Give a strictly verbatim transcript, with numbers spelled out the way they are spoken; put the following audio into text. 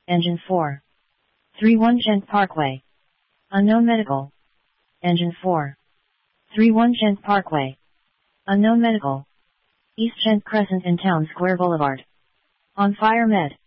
Engine four. three one Gent Parkway. Unknown medical. Engine four. three one Gent Parkway. Unknown medical. East Gent Crescent and Town Square Boulevard. On fire med.